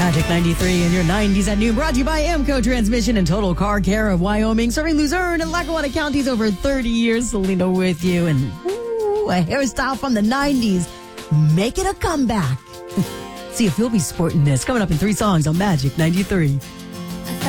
Magic 93 in your 90s at noon, brought to you by AMCO Transmission and Total Car Care of Wyoming, serving Luzerne and Lackawanna counties over 30 years. Selena with you, and a hairstyle from the 90s making a comeback. See if you'll be sporting this. Coming up in 3 songs on Magic 93.